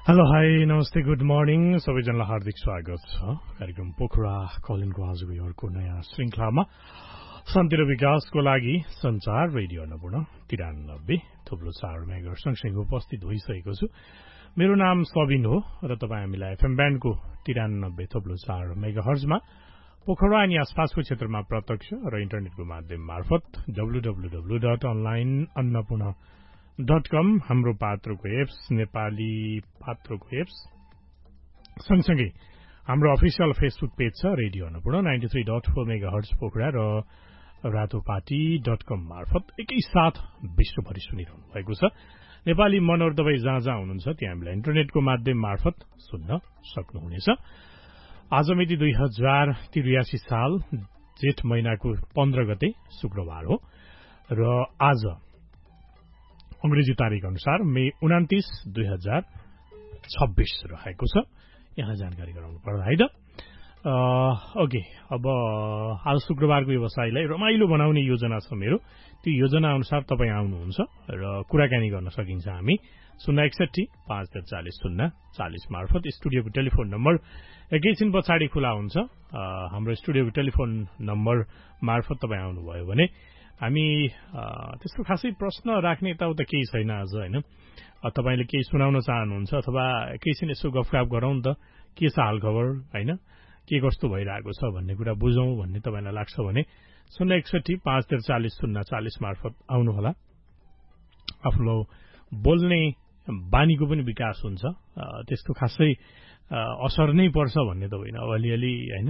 Hello hi नमस्ते good morning सबैजनालाई हार्दिक स्वागत छ कार्यक्रम पोखरा कलिनको आजको अर्को नयाँ श्रृंखलामा शान्ति र विकासको लागि संचार रेडियो अन्नपूर्ण 93 थुप्रो 4 मेगाहर्ज सँगसँगै उपस्थित भइसकेको छु। मेरो नाम सबिन हो र तपाईँ हामीलाई एफएम ब्यान्डको 93.4 मेगाहर्जमा पोखरा अनि आसपासको क्षेत्रमा प्रत्यक्ष र इन्टरनेटको माध्यम मार्फत www.onlineannapurna.com हाम्रो पात्रोको एप्स नेपाली पात्रोको एप्स सँगसँगै हाम्रो अफिसियल फेसबुक पेज छ रेडियो अन्नपूर्ण 93.4 मेगाहर्ज पोखरा र रातोपाटी.com मार्फत एकैसाथ विश्वभरि सुनिरहनु भएको छ। नेपाली मनोर तपाईँ जहाँ जहाँ हुनुहुन्छ त्यहाँ हामीलाई इन्टरनेटको माध्यम मार्फत सुन्न सक्नुहुनेछ। आज मिति 2083 साल जेठ महिनाको 15 गते शुक्रबार हो र आज अंग्रेजी तारिख अनुसार मे 29, 2026 रहेको छ। यहाँ जानकारी गराउनु पर्दा है त। ओके, अब आज शुक्रबारको व्यवसायलाई रमाइलो बनाउने योजना छ मेरो। त्यो योजना अनुसार तपाईँ आउनुहुन्छ र कुराकानी गर्न सकिन्छ। हामी 061-540-040 मार्फत स्टुडियोको टेलिफोन नम्बर एकैछिन पछाडि खुला हुन्छ। हाम्रो स्टुडियोको टेलिफोन नम्बर मार्फत तपाईँ आउनुभयो भने हामी त्यस्तो खासै प्रश्न राख्ने यताउता केही छैन आज होइन। तपाईँले केही सुनाउन चाहनुहुन्छ अथवा एकैछिन यसो गफगाफ गरौँ त के छ हालखबर होइन, के कस्तो भइरहेको छ भन्ने कुरा बुझौँ भन्ने तपाईँलाई लाग्छ भने 061-540-040 मार्फत आउनुहोला। आफ्नो बोल्ने बानीको पनि विकास हुन्छ। त्यस्तो खासै असर नै पर्छ भन्ने त होइन, अलिअलि होइन।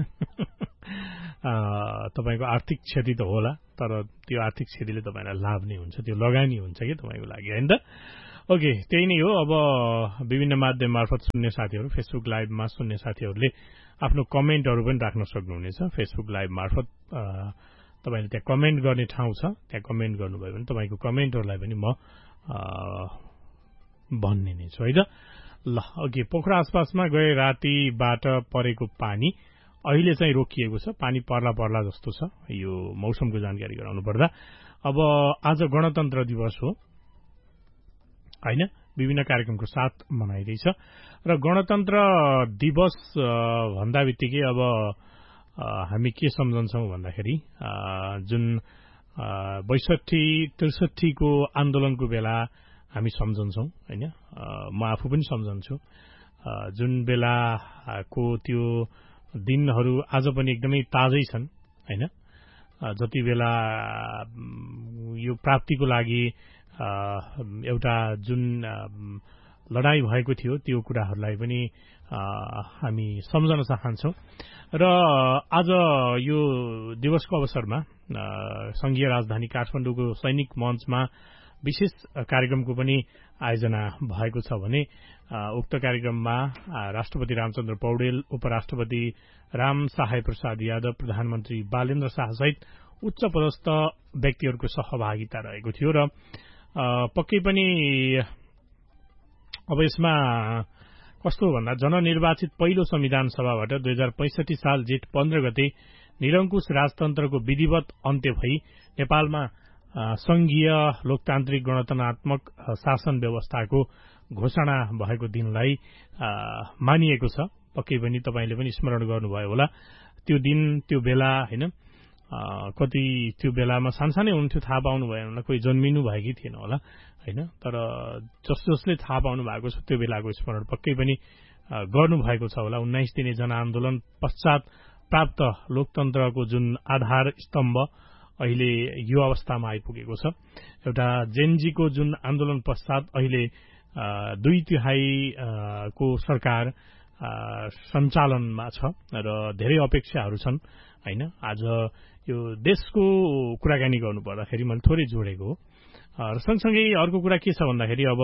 तपाईँको आर्थिक क्षति त होला, तर त्यो आर्थिक क्षतिले तपाईँलाई लाभ नै हुन्छ, त्यो लगानी हुन्छ कि तपाईँको लागि होइन त। ओके, त्यही नै हो। अब विभिन्न माध्यम मार्फत सुन्ने साथीहरू, फेसबुक लाइभमा सुन्ने साथीहरूले आफ्नो कमेन्टहरू पनि राख्न सक्नुहुनेछ। फेसबुक लाइभ मार्फत तपाईँले त्यहाँ कमेन्ट गर्ने ठाउँ छ, त्यहाँ कमेन्ट गर्नुभयो भने तपाईँको कमेन्टहरूलाई पनि म भन्ने नै छु है त। ल अघि पोखरा आसपासमा गए रातिबाट परेको पानी अहिले चाहिँ रोकिएको छ। पानी पर्ला जस्तो छ। यो मौसमको जानकारी गराउनु पर्दा अब आज गणतन्त्र दिवस हो होइन, विभिन्न कार्यक्रमको साथ मनाइँदैछ र गणतन्त्र दिवस भन्दा बित्तिकै अब हामी के सम्झन्छौँ भन्दाखेरि जुन 62-63 को आन्दोलनको बेला हामी सम्झन्छौँ होइन। म आफू पनि सम्झन्छु जुन बेलाको त्यो दिनहरू आज पनि एकदमै ताजै छन् होइन। जति बेला यो प्राप्तिको लागि एउटा जुन लडाईँ भएको थियो त्यो कुराहरूलाई पनि हामी सम्झन चाहन्छौँ। र आज यो दिवसको अवसरमा संघीय राजधानी काठमाडौँको सैनिक मञ्चमा विशेष कार्यक्रमको पनि आयोजना भएको छ भने उक्त कार्यक्रममा राष्ट्रपति रामचन्द्र पौडेल, उपराष्ट्रपति राम सहाय प्रसाद यादव, प्रधानमन्त्री बालेन्द्र शाह सहित उच्च पदस्थ व्यक्तिहरूको सहभागिता रहेको थियो र पक्कै पनि अब यसमा कस्तो भन्दा जननिर्वाचित पहिलो संविधान सभाबाट 2065 साल जेठ 15 गते निरङ्कुश राजतन्त्रको विधिवत अन्त्य भई नेपालमा संघीय लोकतान्त्रिक गणतन्त्रात्मक शासन व्यवस्थाको घोषणा भएको दिनलाई मानिएको छ। पक्कै पनि तपाईँले पनि स्मरण गर्नुभयो होला त्यो दिन, त्यो बेला होइन। कति त्यो बेलामा सानसानै हुन्थ्यो, थाहा पाउनु भएन होला, कोही जन्मिनु भएकै थिएन होला होइन। तर जसले थाहा पाउनु भएको छ त्यो बेलाको स्मरण पक्कै पनि गर्नुभएको छ होला। 19 दिने जनआन्दोलन पश्चात प्राप्त लोकतन्त्रको जुन आधार स्तम्भ अहिले यो अवस्थामा आइपुगेको छ। एउटा जेनजीको जुन आन्दोलन पश्चात अहिले 2/3 को सरकार सञ्चालनमा छ र धेरै अपेक्षाहरू छन् होइन। आज यो देशको कुराकानी गर्नु पर्दाखेरि मैले थोरै जोडेको हो। र सँगसँगै अर्को कुरा के छ भन्दाखेरि अब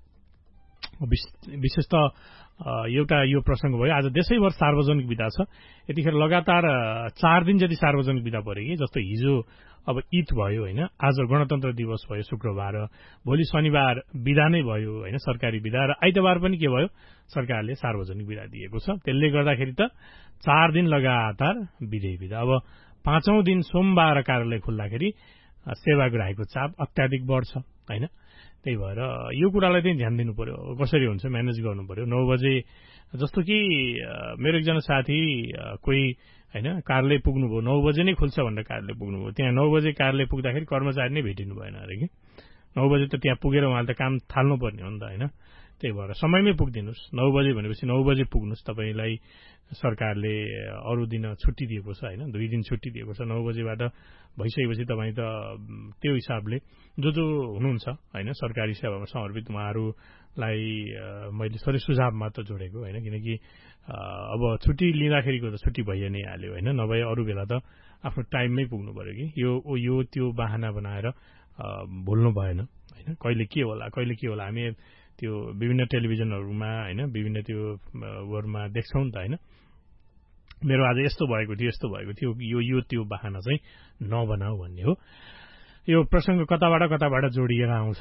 विशेष त एउटा यो प्रसंग भयो। आज देशैभर सार्वजनिक बिदा छ। यतिखेर लगातार 4 दिन जति सार्वजनिक बिदा परे कि, जस्तो हिजो अब ईद भयो होइन, आज गणतन्त्र दिवस भयो शुक्रबार, भोलि शनिबार बिदा नै भयो होइन, सरकारी बिदा, र आइतबार पनि के भयो, सरकारले सार्वजनिक बिदा दिएको छ। त्यसले गर्दाखेरि त 4 दिन लगातार विधेय बिदा। अब 5औं दिन सोमबार कार्यालय खुल्दाखेरि सेवाग्राहीको चाप अत्याधिक बढ्छ होइन। त्यही भएर यो कुरालाई चाहिँ ध्यान दिनु पर्यो, कसरी हुन्छ म्यानेज गर्नु पर्यो। 9 बजे जस्तो कि मेरो एकजना साथी कोही होइन कार्यालय पुग्नुभयो, 9 बजे नै खुल्छ भनेर कार्यालय पुग्नुभयो, त्यहाँ 9 बजे कार्यालय पुग्दाखेरि कर्मचारी नै भेटिनु भएन अरे कि 9 बजे त त्यहाँ पुगेर उहाँले त काम थाल्नुपर्ने हो नि त होइन। त्यही भएर समयमै पुगिदिनुहोस्। 9 बजे भनेपछि 9 बजे पुग्नुहोस्। तपाईँलाई सरकारले अरू दिन छुट्टी दिएको छ होइन, 2 दिन छुट्टी दिएको छ। 9 बजेबाट भइसकेपछि तपाईँ त त्यो हिसाबले जो हुनुहुन्छ होइन सरकारी सेवामा समर्पित उहाँहरूलाई मैले थोरै सुझाव मात्र जोडेको होइन, किनकि अब छुट्टी लिँदाखेरिको त छुट्टी भइए नै हाल्यो होइन, नभए अरू बेला त आफ्नो टाइममै पुग्नु पर्यो कि यो त्यो बाहना बनाएर भुल्नु भएन होइन। कहिले के होला हामी त्यो विभिन्न टेलिभिजनहरूमा होइन विभिन्न त्यो वरमा देख्छौँ नि त होइन, मेरो आज यस्तो भएको थियो यो त्यो बाहना चाहिँ नबनाऊ भन्ने हो। यो प्रसङ्ग कताबाट जोडिएर आउँछ।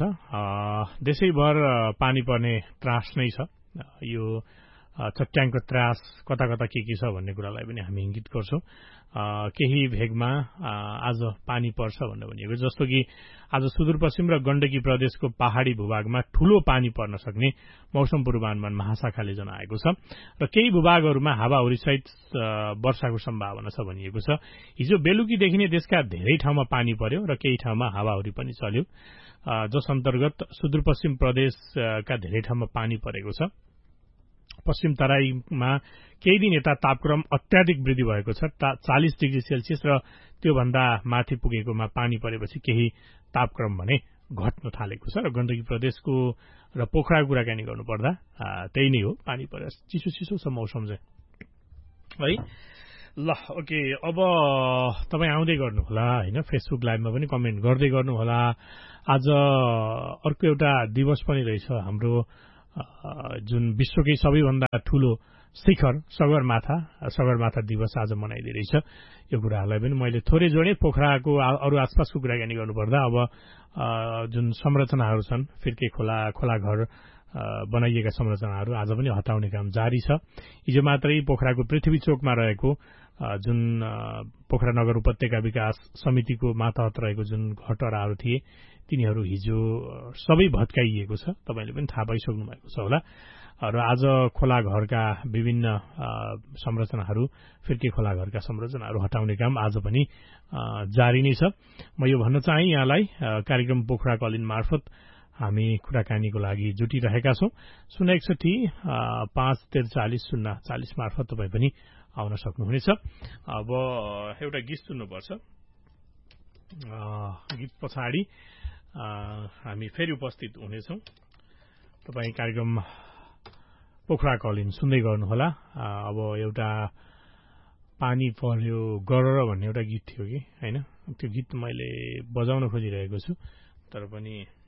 देशैभर पानी पर्ने त्रास नै छ। यो चट्याङको त्रास कता के छ भन्ने कुरालाई पनि हामी इङ्गित गर्छौँ। केही भेगमा आज पानी पर्छ भनेर भनिएको, जस्तो कि आज सुदूरपश्चिम र गण्डकी प्रदेशको पहाड़ी भूभागमा ठूलो पानी पर्न सक्ने मौसम पूर्वानुमान महाशाखाले जनाएको छ र केही भूभागहरूमा हावाहुरी सहित वर्षाको सम्भावना छ भनिएको छ। हिजो बेलुकीदेखि नै देशका धेरै ठाउँमा पानी पर्यो र केही ठाउँमा हावाहुरी पनि चल्यो, जस अन्तर्गत सुदूरपश्चिम प्रदेशका धेरै ठाउँमा पानी परेको छ। पश्चिम तराईमा केही दिन यता तापक्रम अत्याधिक वृद्धि भएको छ, 40 डिग्री सेल्सियस र त्योभन्दा माथि पुगेकोमा पानी परेपछि केही तापक्रम भने घट्न थालेको छ। र गण्डकी प्रदेशको र पोखराको कुराकानी गर्नुपर्दा त्यही नै हो, पानी परे चिसो छ मौसम चाहिँ है। ल ओके, अब तपाईँ आउँदै गर्नुहोला होइन, फेसबुक लाइभमा पनि कमेन्ट गर्दै गर्नुहोला। आज अर्को एउटा दिवस पनि रहेछ हाम्रो, जुन विश्वकै सबैभन्दा ठूलो शिखर सगरमाथा दिवस आज मनाइदिरहेछ। यो कुराहरूलाई पनि मैले थोरै जोडेँ। पोखराको अरू आसपासको कुराकानी गर्नुपर्दा अब जुन संरचनाहरू छन्, फिर्के खोलाघर बनाइएका संरचनाहरू आज पनि हटाउने काम जारी छ। हिजो मात्रै पोखराको पृथ्वी चोकमा रहेको जुन पोखरा नगर उपत्यका विकास समितिको मातहत रहेको जुन घटराहरू थिए तिनीहरू हिजो सबै भत्काइएको छ। तपाईँले पनि थाहा पाइसक्नु भएको छ होला। र आज खोलाघरका विभिन्न संरचनाहरू, फिर्के खोलाघरका संरचनाहरू हटाउने काम आज पनि जारी नै छ। म यो भन्न चाहे यहाँलाई, कार्यक्रम पोखरा कलिन मार्फत हामी कुराकानीको लागि जुटिरहेका छौँ। 061 543 मार्फत तपाईँ पनि आउन सक्नुहुनेछ। अब एउटा गीत सुन्नुपर्छ, गीत पछाडि हामी फेरि उपस्थित हुनेछौँ। तपाईँ कार्यक्रम पोखरा कलिन सुन्दै गर्नुहोला। अब एउटा पानी पर्यो गर भन्ने एउटा गीत थियो कि होइन, त्यो गीत मैले बजाउन खोजिरहेको छु तर पनि